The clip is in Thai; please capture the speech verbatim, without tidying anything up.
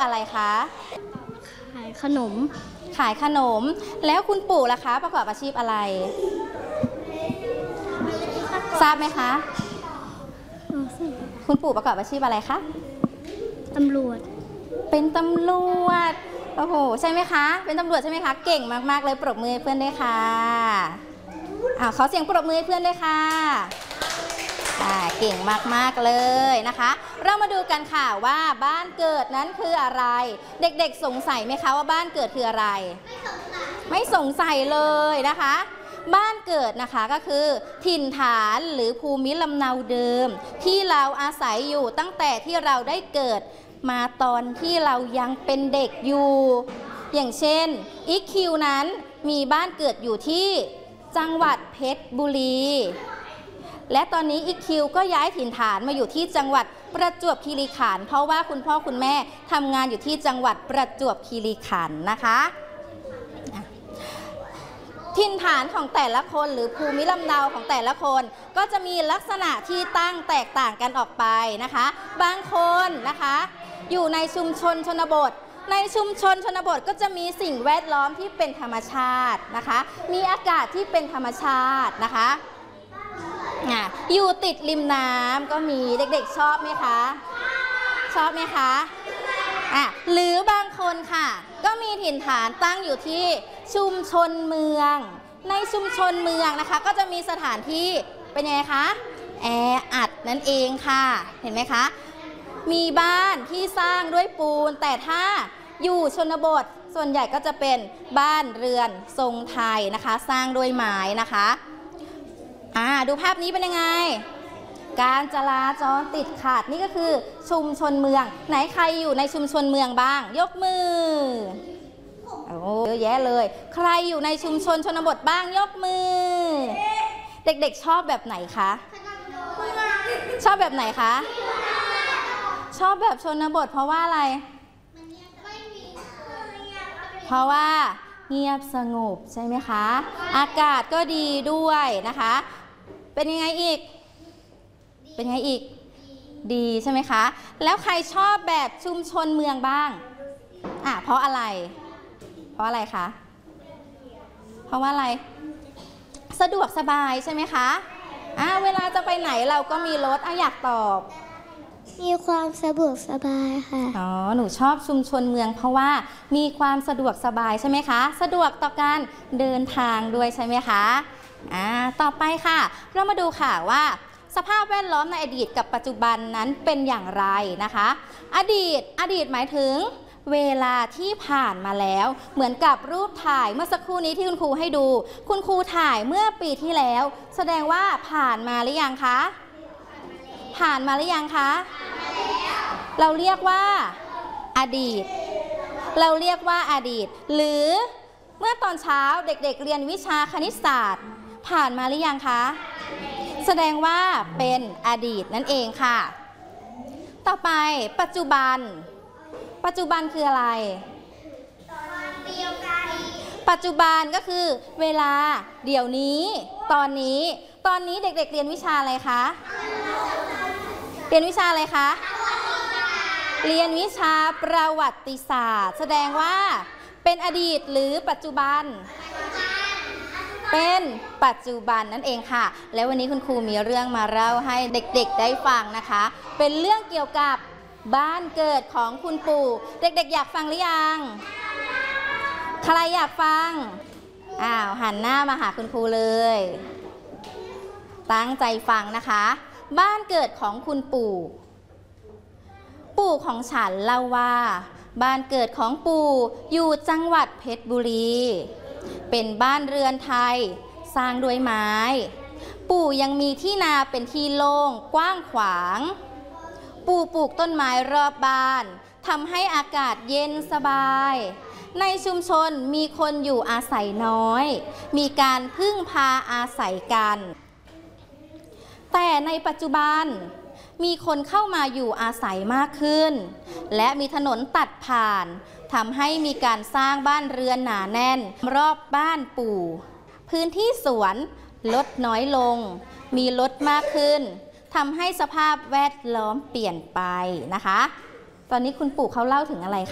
อะไรคะขายขนมขายขนมแล้วคุณปู่ล่ะคะประกอบอาชีพอะไรทราบไหมคะคุณปู่ประกอบอาชีพอะไรคะตำรวจเป็นตำรวจโอ้โหใช่ไหมคะเป็นตำรวจใช่ไหมคะเก่งมากๆเลยปรบมือให้เพื่อนด้วยค่ะอ่าขอเสียงปรบมือให้เพื่อนด้วยค่ะอ่าเก่งมากๆเลยนะคะเรามาดูกันค่ะว่าบ้านเกิดนั้นคืออะไรเด็กๆสงสัยไหมคะว่าบ้านเกิดคืออะไรไม่สงสัยเลยนะคะบ้านเกิดนะคะก็คือถิ่นฐานหรือภูมิลำเนาเดิมที่เราอาศัยอยู่ตั้งแต่ที่เราได้เกิดมาตอนที่เรายังเป็นเด็กอยู่อย่างเช่นอีคคิวนั้นมีบ้านเกิดอยู่ที่จังหวัดเพชรบุรีและตอนนี้อีคคิวก็ย้ายถิ่นฐานมาอยู่ที่จังหวัดประจวบคีรีขันธ์เพราะว่าคุณพ่อคุณแม่ทำงานอยู่ที่จังหวัดประจวบคีรีขันธ์นะคะถิ่นฐานของแต่ละคนหรือภูมิลำเนาของแต่ละคนก็จะมีลักษณะที่ตั้งแตกต่างกันออกไปนะคะบางคนนะคะอยู่ในชุมชนชนบทในชุมชนชนบทก็จะมีสิ่งแวดล้อมที่เป็นธรรมชาตินะคะมีอากาศที่เป็นธรรมชาตินะคะอยู่ติดริมน้ำก็มีเด็กๆชอบไหมคะชอบไหมคะอ่ะหรือบางคนค่ะก็มีถิ่นฐานตั้งอยู่ที่ชุมชนเมืองในชุมชนเมืองนะคะก็จะมีสถานที่เป็นยังไงคะแออัดนั่นเองค่ะเห็นไหมคะมีบ้านที่สร้างด้วยปูนแต่ถ้าอยู่ชนบทส่วนใหญ่ก็จะเป็นบ้านเรือนทรงไทยนะคะสร้างด้วยไม้นะคะอ่าดูภาพนี้เป็นยังไงการจราจรติดขัดนี่ก็คือชุมชนเมืองไหนใครอยู่ในชุมชนเมืองบ้างยกมือโอ้เยอะแยะเลยใครอยู่ในชุมชนชนบทบ้างยกมือเด็กๆชอบแบบไหนคะชอบแบบไหนคะชอบแบบชนบทเพราะว่าอะไรเพราะว่าเงียบสงบใช่ไหมคะอากาศก็ดีด้วยนะคะเป็นยังไงอีกเป็นยังไงอีกดีใช่ไหมคะแล้วใครชอบแบบชุมชนเมืองบ้างอ่ะเพราะอะไรเพราะอะไรคะเพราะว่าอะไรสะดวกสบายใช่ไหมคะอ่ะเวลาจะไปไหนเราก็มีรถอ่ะอยากตอบมีความสะดวกสบายค่ะอ๋อหนูชอบชุมชนเมืองเพราะว่ามีความสะดวกสบายใช่ไหมคะสะดวกต่อการเดินทางด้วยใช่ไหมคะอ่าต่อไปค่ะเรามาดูค่ะว่าสภาพแวดล้อมในอดีตกับปัจจุบันนั้นเป็นอย่างไรนะคะอดีตอดีตหมายถึงเวลาที่ผ่านมาแล้วเหมือนกับรูปถ่ายเมื่อสักครู่นี้ที่คุณครูให้ดูคุณครูถ่ายเมื่อปีที่แล้วแสดงว่าผ่านมาหรือยังคะผ่านมาหรือยังคะเราเรียกว่าอดีตเราเรียกว่าอดีตหรือเมื่อตอนเช้าเด็กๆ เ, เรียนวิชาคณิตศาสตร์ผ่านมาหรือยังคะแสดงว่าเป็นอดีตนั่นเองค่ะต่อไปปัจจุบันปัจจุบันคืออะไรปัจจุบันก็คือเวลาเดี๋ยวนี้ตอนนี้ตอนนี้เด็กๆ เ, เรียนวิชาอะไรคะเรียนวิชาอะไรคะเรียนวิชาประวัติศาสตร์แสดงว่าเป็นอดีตหรือปัจจุบันเป็นปัจจุบันนั่นเองค่ะแล้ววันนี้คุณครูมีเรื่องมาเล่าให้เด็กๆได้ฟังนะคะเป็นเรื่องเกี่ยวกับบ้านเกิดของคุณปู่เด็กๆอยากฟังหรือยังใครอยากฟังอ้าวหันหน้ามาหาคุณครูเลยตั้งใจฟังนะคะบ้านเกิดของคุณปู่ปู่ของฉันเล่าว่าบ้านเกิดของปู่อยู่จังหวัดเพชรบุรีเป็นบ้านเรือนไทยสร้างด้วยไม้ปู่ยังมีที่นาเป็นที่โล่งกว้างขวางปู่ปลูกต้นไม้รอบบ้านทำให้อากาศเย็นสบายในชุมชนมีคนอยู่อาศัยน้อยมีการพึ่งพาอาศัยกันแต่ในปัจจุบันมีคนเข้ามาอยู่อาศัยมากขึ้นและมีถนนตัดผ่านทำให้มีการสร้างบ้านเรือนหนาแน่นรอบบ้านปู่พื้นที่สวนลดน้อยลงมีรถมากขึ้นทำให้สภาพแวดล้อมเปลี่ยนไปนะคะตอนนี้คุณปู่เขาเล่าถึงอะไรคะ